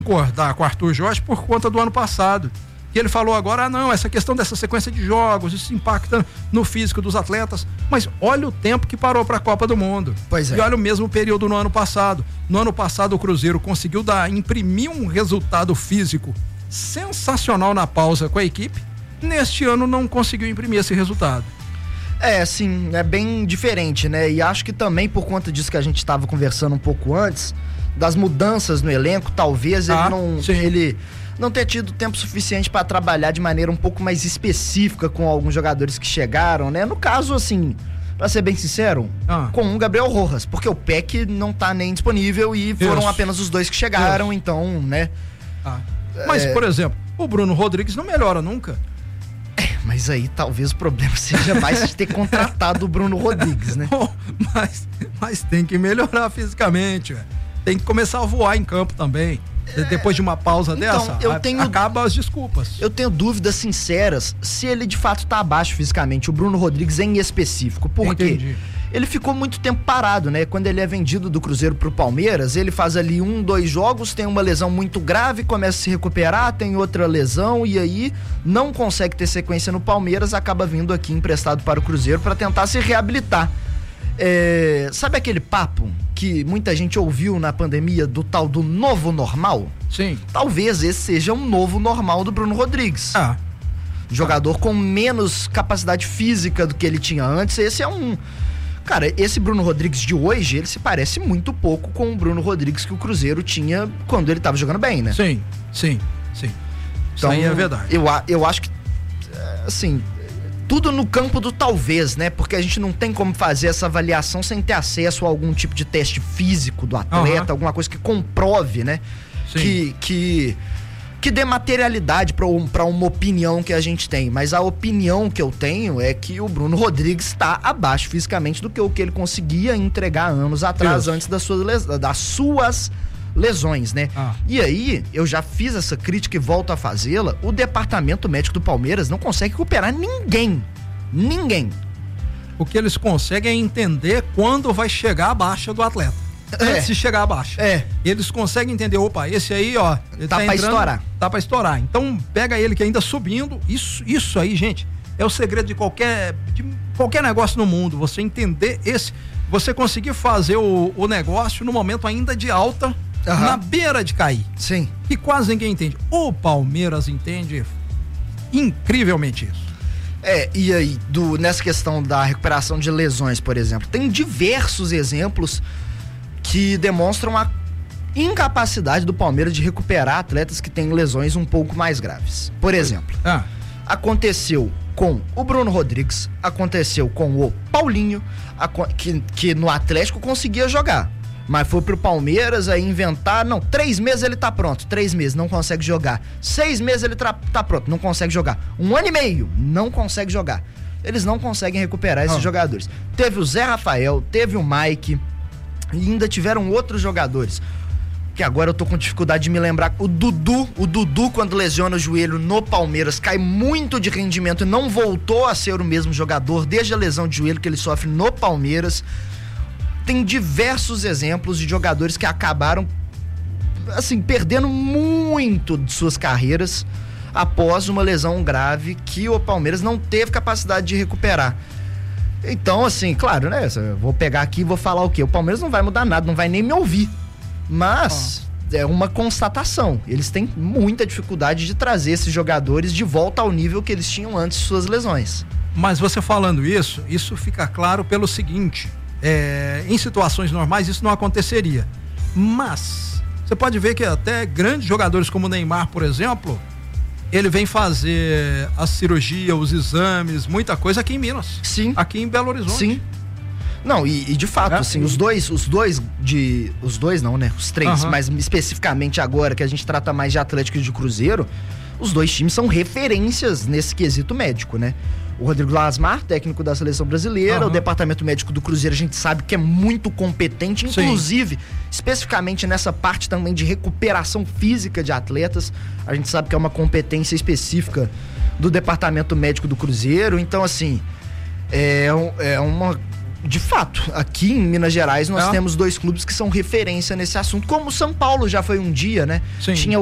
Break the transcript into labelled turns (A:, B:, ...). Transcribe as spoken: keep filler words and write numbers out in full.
A: concordar com o Arthur Jorge por conta do ano passado. Que ele falou agora, ah, não, essa questão dessa sequência de jogos, isso impacta no físico dos atletas. Mas olha o tempo que parou para a Copa do Mundo.
B: Pois é.
A: E olha o mesmo período no ano passado. No ano passado o Cruzeiro conseguiu dar, imprimir um resultado físico sensacional na pausa com a equipe. Neste ano não conseguiu imprimir esse resultado.
B: É, sim, é bem diferente, né? E acho que também por conta disso que a gente estava conversando um pouco antes, das mudanças no elenco, talvez
A: ah,
B: ele não...
A: Sim.
B: Ele não ter tido tempo suficiente para trabalhar de maneira um pouco mais específica com alguns jogadores que chegaram, né? No caso, assim, pra ser bem sincero, ah. com o Gabriel Rojas, porque o P E C não tá nem disponível e foram Isso. apenas os dois que chegaram, Isso. então, né?
A: Ah. Mas, é... por exemplo, o Bruno Rodrigues não melhora nunca.
B: É, mas aí talvez o problema seja mais de ter contratado o Bruno Rodrigues, né?
A: Oh, mas, mas tem que melhorar fisicamente, velho. Tem que começar a voar em campo também. Depois de uma pausa então, dessa, eu tenho, acaba as desculpas.
B: Eu tenho dúvidas sinceras se ele de fato tá abaixo fisicamente, o Bruno Rodrigues em específico. Por quê? Ele ficou muito tempo parado, né? Quando ele é vendido do Cruzeiro pro Palmeiras, ele faz ali um, dois jogos, tem uma lesão muito grave, começa a se recuperar, tem outra lesão e aí não consegue ter sequência no Palmeiras, acaba vindo aqui emprestado para o Cruzeiro para tentar se reabilitar. É, sabe aquele papo que muita gente ouviu na pandemia do tal do novo normal?
A: Sim.
B: Talvez esse seja um novo normal do Bruno Rodrigues.
A: Ah.
B: Jogador ah. com menos capacidade física do que ele tinha antes. Esse é um... Cara, esse Bruno Rodrigues de hoje, ele se parece muito pouco com o Bruno Rodrigues que o Cruzeiro tinha quando ele tava jogando bem, né?
A: Sim, sim, sim.
B: Então,
A: isso aí é verdade.
B: Eu, eu acho que, assim... Tudo no campo do talvez, né? Porque a gente não tem como fazer essa avaliação sem ter acesso a algum tipo de teste físico do atleta, uhum. alguma coisa que comprove, né?
A: Sim.
B: Que, que, que dê materialidade para um, pra uma opinião que a gente tem. Mas a opinião que eu tenho é que o Bruno Rodrigues está abaixo fisicamente do que o que ele conseguia entregar anos atrás, Isso. antes das suas, das suas lesões, né? Ah. E aí, eu já fiz essa crítica e volto a fazê-la, o departamento médico do Palmeiras não consegue recuperar ninguém. Ninguém.
A: O que eles conseguem é entender quando vai chegar a baixa do atleta. É. Antes de chegar a baixa.
B: É.
A: Eles conseguem entender, opa, esse aí, ó... Ele
B: tá, tá pra entrando, estourar.
A: Tá pra estourar. Então, pega ele que ainda subindo. Isso, isso aí, gente, é o segredo de qualquer, de qualquer negócio no mundo. Você entender esse... Você conseguir fazer o, o negócio no momento ainda de alta... Uhum. Na beira de cair.
B: Sim.
A: Que quase ninguém entende. O Palmeiras entende incrivelmente isso.
B: É, e aí, do, nessa questão da recuperação de lesões, por exemplo, tem diversos exemplos que demonstram a incapacidade do Palmeiras de recuperar atletas que têm lesões um pouco mais graves. Por exemplo,
A: ah.
B: aconteceu com o Bruno Rodrigues, aconteceu com o Paulinho, a, que, que no Atlético conseguia jogar. Mas foi pro Palmeiras aí inventar, não, três meses ele tá pronto, três meses, não consegue jogar. Seis meses ele tra- tá pronto, não consegue jogar. Um ano e meio, não consegue jogar. Eles não conseguem recuperar esses ah. jogadores. Teve o Zé Rafael, teve o Mike, e ainda tiveram outros jogadores. Que agora eu tô com dificuldade de me lembrar. O Dudu, o Dudu quando lesiona o joelho no Palmeiras, cai muito de rendimento e não voltou a ser o mesmo jogador desde a lesão de joelho que ele sofre no Palmeiras. Tem diversos exemplos de jogadores que acabaram, assim, perdendo muito de suas carreiras após uma lesão grave que o Palmeiras não teve capacidade de recuperar. Então, assim, claro, né? Eu vou pegar aqui e vou falar o quê? O Palmeiras não vai mudar nada, não vai nem me ouvir. Mas oh. é uma constatação. Eles têm muita dificuldade de trazer esses jogadores de volta ao nível que eles tinham antes de suas lesões.
A: Mas você falando isso, isso fica claro pelo seguinte... É, em situações normais isso não aconteceria, mas você pode ver que até grandes jogadores como o Neymar, por exemplo, ele vem fazer a cirurgia, os exames, muita coisa aqui em Minas.
B: Sim.
A: Aqui em Belo Horizonte.
B: Sim. Não, e, e de fato, é, assim, os dois, os dois de, os dois não, né, os três, uhum. mas especificamente agora que a gente trata mais de Atlético e de Cruzeiro, os dois times são referências nesse quesito médico, né? O Rodrigo Lasmar, técnico da seleção brasileira, uhum. o departamento médico do Cruzeiro a gente sabe que é muito competente, inclusive, Sim. especificamente nessa parte também de recuperação física de atletas, a gente sabe que é uma competência específica do departamento médico do Cruzeiro, então assim, é, é uma De fato, aqui em Minas Gerais nós
A: é.
B: temos dois clubes que são referência nesse assunto, como o São Paulo já foi um dia, né?
A: Sim.
B: Tinha